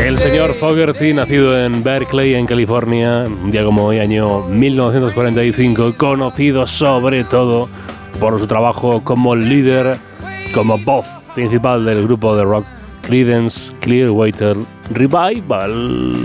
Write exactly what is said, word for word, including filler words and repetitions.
El señor Fogerty, nacido en Berkeley, en California, un día como hoy, año mil novecientos cuarenta y cinco, conocido sobre todo por su trabajo como líder, como voz principal del grupo de rock Creedence Clearwater Revival.